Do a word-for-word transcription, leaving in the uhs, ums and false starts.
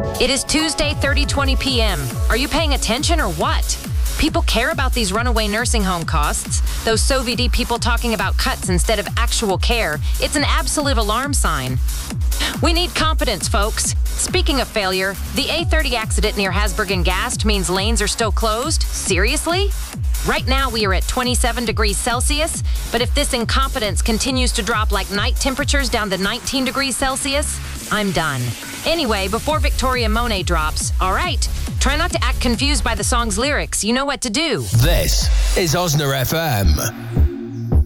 It is Tuesday, thirty twenty p.m. Are you paying attention or what? People care about these runaway nursing home costs. Those S O V D people talking about cuts instead of actual care. It's an absolute alarm sign. We need competence, folks. Speaking of failure, the A thirty accident near Hasburg and Gast means lanes are still closed? Seriously? Right now we are at twenty-seven degrees Celsius, but if this incompetence continues to drop like night temperatures down to nineteen degrees Celsius, I'm done. Anyway, before Victoria Monet drops, all right, try not to act confused by the song's lyrics. You know what to do. This is Osna F M.